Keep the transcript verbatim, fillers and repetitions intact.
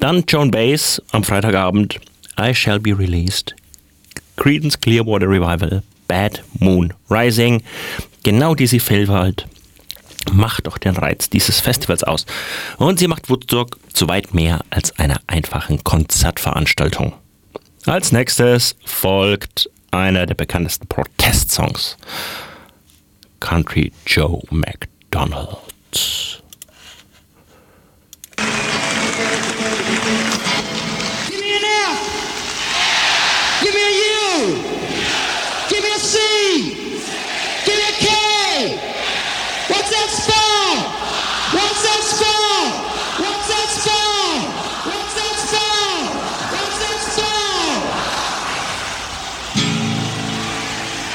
Dann Joan Baez am Freitagabend, I Shall Be Released. Creedence Clearwater Revival, Bad Moon Rising. Genau diese Vielfalt macht doch den Reiz dieses Festivals aus. Und sie macht Woodstock zu weit mehr als einer einfachen Konzertveranstaltung. Als nächstes folgt einer der bekanntesten Protestsongs. Country Joe McDonald.